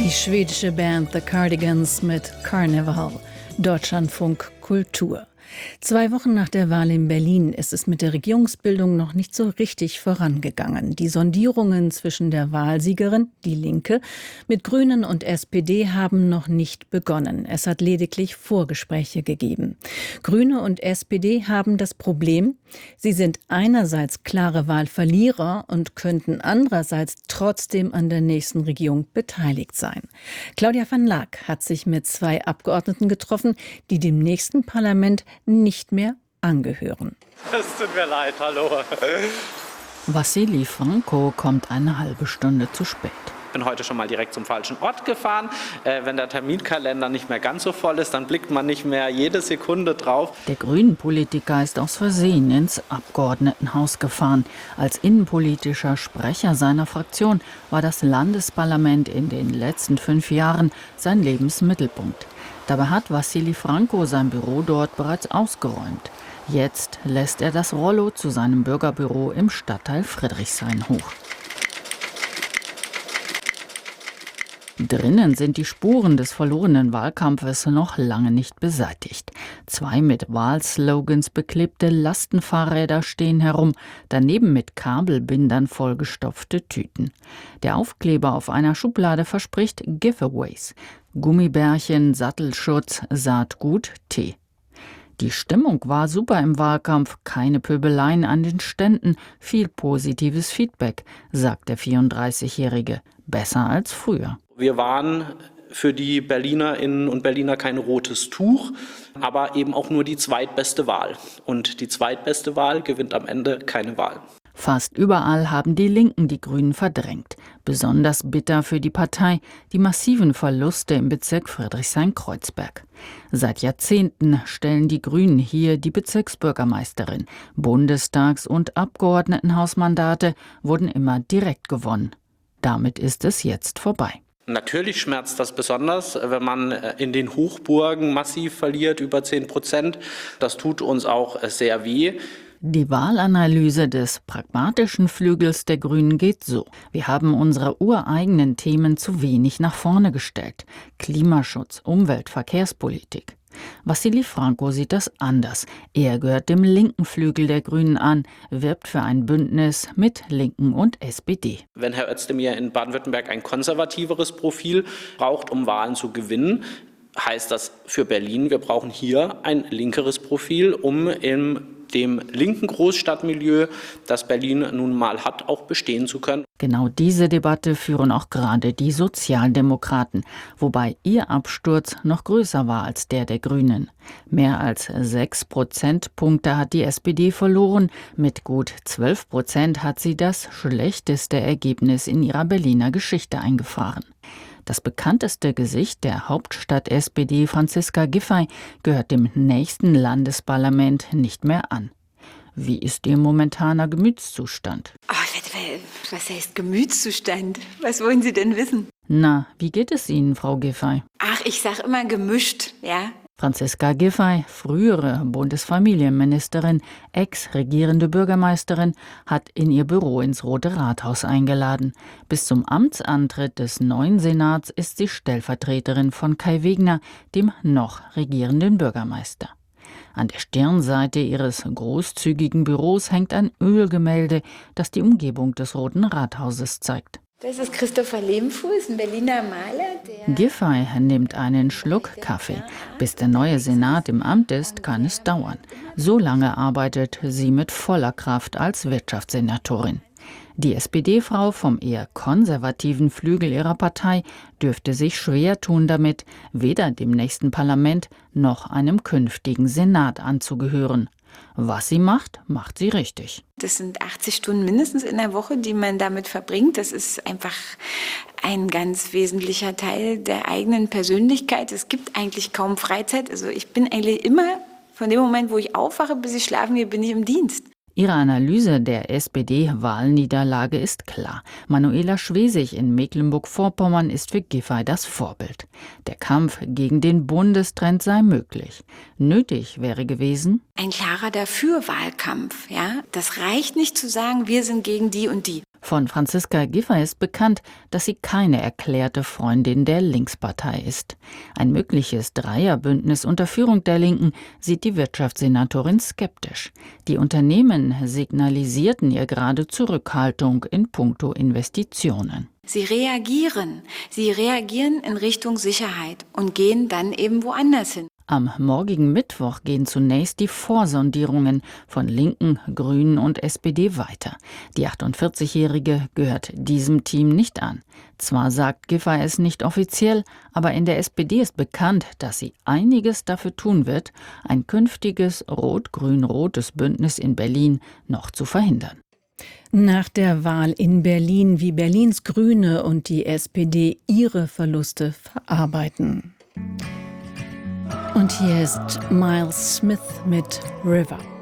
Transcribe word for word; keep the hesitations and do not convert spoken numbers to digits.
Die schwedische Band The Cardigans mit Carnival. Deutschlandfunk Kultur. Zwei Wochen nach der Wahl in Berlin ist es mit der Regierungsbildung noch nicht so richtig vorangegangen. Die Sondierungen zwischen der Wahlsiegerin, die Linke, mit Grünen und S P D haben noch nicht begonnen. Es hat lediglich Vorgespräche gegeben. Grüne und S P D haben das Problem, sie sind einerseits klare Wahlverlierer und könnten andererseits trotzdem an der nächsten Regierung beteiligt sein. Claudia van Laak hat sich mit zwei Abgeordneten getroffen, die dem nächsten Parlament nicht mehr angehören. Es tut mir leid, hallo. Wassily Franko kommt eine halbe Stunde zu spät. Ich bin heute schon mal direkt zum falschen Ort gefahren. Äh, wenn der Terminkalender nicht mehr ganz so voll ist, dann blickt man nicht mehr jede Sekunde drauf. Der Grünen-Politiker ist aus Versehen ins Abgeordnetenhaus gefahren. Als innenpolitischer Sprecher seiner Fraktion war das Landesparlament in den letzten fünf Jahren sein Lebensmittelpunkt. Dabei hat Wassily Franko sein Büro dort bereits ausgeräumt. Jetzt lässt er das Rollo zu seinem Bürgerbüro im Stadtteil Friedrichshain hoch. Drinnen sind die Spuren des verlorenen Wahlkampfes noch lange nicht beseitigt. Zwei mit Wahlslogans beklebte Lastenfahrräder stehen herum, daneben mit Kabelbindern vollgestopfte Tüten. Der Aufkleber auf einer Schublade verspricht Giveaways: Gummibärchen, Sattelschutz, Saatgut, Tee. Die Stimmung war super im Wahlkampf, keine Pöbeleien an den Ständen, viel positives Feedback, sagt der vierunddreißigjährige. Besser als früher. Wir waren für die Berlinerinnen und Berliner kein rotes Tuch, aber eben auch nur die zweitbeste Wahl. Und die zweitbeste Wahl gewinnt am Ende keine Wahl. Fast überall haben die Linken die Grünen verdrängt. Besonders bitter für die Partei die massiven Verluste im Bezirk Friedrichshain-Kreuzberg. Seit Jahrzehnten stellen die Grünen hier die Bezirksbürgermeisterin. Bundestags- und Abgeordnetenhausmandate wurden immer direkt gewonnen. Damit ist es jetzt vorbei. Natürlich schmerzt das besonders, wenn man in den Hochburgen massiv verliert, über zehn Prozent. Das tut uns auch sehr weh. Die Wahlanalyse des pragmatischen Flügels der Grünen geht so: Wir haben unsere ureigenen Themen zu wenig nach vorne gestellt. Klimaschutz, Umwelt, Verkehrspolitik. Wassily Franko sieht das anders. Er gehört dem linken Flügel der Grünen an, wirbt für ein Bündnis mit Linken und S P D. Wenn Herr Özdemir in Baden-Württemberg ein konservativeres Profil braucht, um Wahlen zu gewinnen, heißt das für Berlin, wir brauchen hier ein linkeres Profil, um in dem linken Großstadtmilieu, das Berlin nun mal hat, auch bestehen zu können. Genau diese Debatte führen auch gerade die Sozialdemokraten, wobei ihr Absturz noch größer war als der der Grünen. Mehr als sechs Prozentpunkte hat die S P D verloren, mit gut zwölf Prozent hat sie das schlechteste Ergebnis in ihrer Berliner Geschichte eingefahren. Das bekannteste Gesicht der Hauptstadt-S P D, Franziska Giffey, gehört dem nächsten Landesparlament nicht mehr an. Wie ist ihr momentaner Gemütszustand? Oh, was heißt Gemütszustand? Was wollen Sie denn wissen? Na, wie geht es Ihnen, Frau Giffey? Ach, ich sag immer gemischt, ja. Franziska Giffey, frühere Bundesfamilienministerin, ex-regierende Bürgermeisterin, hat in ihr Büro ins Rote Rathaus eingeladen. Bis zum Amtsantritt des neuen Senats ist sie Stellvertreterin von Kai Wegner, dem noch regierenden Bürgermeister. An der Stirnseite ihres großzügigen Büros hängt ein Ölgemälde, das die Umgebung des Roten Rathauses zeigt. Das ist Christopher Lehmfuß, ein Berliner Maler. Der Giffey nimmt einen Schluck Kaffee. Bis der neue Senat im Amt ist, kann es dauern. So lange arbeitet sie mit voller Kraft als Wirtschaftssenatorin. Die S P D-Frau vom eher konservativen Flügel ihrer Partei dürfte sich schwer tun damit, weder dem nächsten Parlament noch einem künftigen Senat anzugehören. Was sie macht, macht sie richtig. Das sind achtzig Stunden mindestens in der Woche, die man damit verbringt. Das ist einfach ein ganz wesentlicher Teil der eigenen Persönlichkeit. Es gibt eigentlich kaum Freizeit. Also ich bin eigentlich immer, von dem Moment, wo ich aufwache, bis ich schlafen gehe, bin ich im Dienst. Ihre Analyse der S P D-Wahlniederlage ist klar. Manuela Schwesig in Mecklenburg-Vorpommern ist für Giffey das Vorbild. Der Kampf gegen den Bundestrend sei möglich. Nötig wäre gewesen ein klarer Dafür-Wahlkampf. Ja? Das reicht nicht zu sagen, wir sind gegen die und die. Von Franziska Giffey ist bekannt, dass sie keine erklärte Freundin der Linkspartei ist. Ein mögliches Dreierbündnis unter Führung der Linken sieht die Wirtschaftssenatorin skeptisch. Die Unternehmen signalisierten ihr gerade Zurückhaltung in puncto Investitionen. Sie reagieren. Sie reagieren in Richtung Sicherheit und gehen dann eben woanders hin. Am morgigen Mittwoch gehen zunächst die Vorsondierungen von Linken, Grünen und S P D weiter. Die achtundvierzigjährige gehört diesem Team nicht an. Zwar sagt Giffey es nicht offiziell, aber in der S P D ist bekannt, dass sie einiges dafür tun wird, ein künftiges rot-grün-rotes Bündnis in Berlin noch zu verhindern. Nach der Wahl in Berlin, wie Berlins Grüne und die S P D ihre Verluste verarbeiten. Und hier ist Miles Smith mit River.